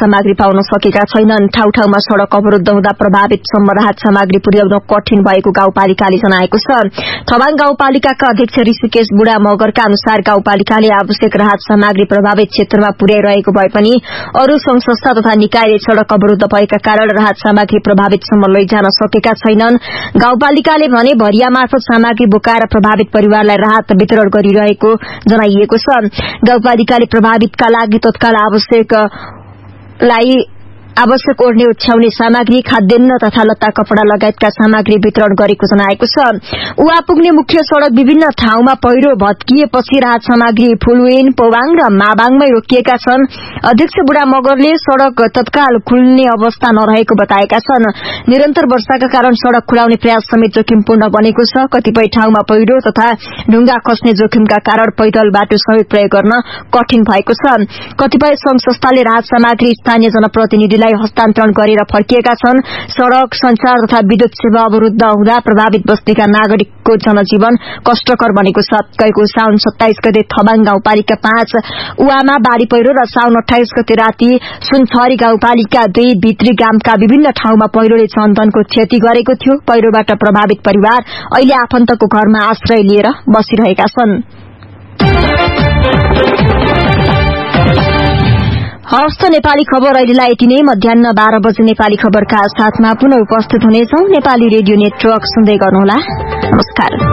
सामग्री पाउन सकेका छैनन्। ठाउँ-ठाउँमा सड़क अवरुद्ध हुँदा प्रभावितसम्म राहत सामग्री पुर्याउन कठिन भएको गाउँपालिकाले जनाएको छ। थबाङ गाउँपालिकाका अध्यक्ष ऋषिकेश बुढा मगरका अनुसार गाउँपालिकाले आवश्यक राहत सामग्री प्रभावित क्षेत्रमा पुर्याइरहेको भए पनि अरू संघ-संस्था तथा निकायले सड़क अवरुद्ध भएका कारण राहत सामग्री प्रभावितसम्म लैजान सकेका छैनन्। गाउँपालिकाले भने भरिया मार्फत सामग्री बोकाएर प्रभावित परिवारलाई राहत वितरण गरिरहेको जनाइएको छ। गाउँपालिकाले प्रभावितका लागि तत्काल आवश्यक ओढ्ने ओछ्याउने सामग्री, खाद्यान्न तथा लत्ता कपड़ा लगायतका सामग्री वितरण गरेको जनाएको छ। उहाँ पुग्ने मुख्य सड़क विभिन्न ठाउँमा पहिरो भत्किएपछि राहत सामग्री फुलवेन, पौवाङ र माबाङमै रोकिएका छन्। अध्यक्ष बुढा मगरले सड़क तत्काल खुल्ने अवस्था नरहेको बताएका छन्। निरन्तर वर्षाका कारण सड़क खुलाउने प्रयास समेत जोखिमपूर्ण बनेको छ। कतिपय ठाउँमा पहिरो तथा ढुंगा खस्ने जोखिमका कारण पैदल बाटो समेत प्रयोग गर्न कठिन भएको छ। कतिपय संघ संस्थाले राहत सामग्री स्थानीय जनप्रतिनिधि हस्तान्तरण गरेर फर्किएका छन्। सड़क, संचार तथा विद्युत सेवा अवरुद्ध हुँदा प्रभावित बस्तीका नागरिकको जनजीवन कष्टकर बनेको छ। गएको साउन 27 गते थबाङ गाउँपालिका 5 उवामा बाढ़ी पहिरो र साउन 28 गते राति सुनछरी गाउँपालिका 2 भित्री गामका विभिन्न ठाउँमा पहिरोले जनधनको क्षति गरेको थियो। पहिरोबाट प्रभावित परिवार अहिले आफन्तको घरमा आश्रय लिएर बसिरहेका छन्। हस्त नेपाली खबर अहिलेलाई यति नै। मध्याह्न 12 बजे नेपाली खबरका साथमा पुनः उपस्थित हुनेछौं। नेपाली रेडियो नेटवर्क सुन्दै गर्नुहोला। नमस्कार।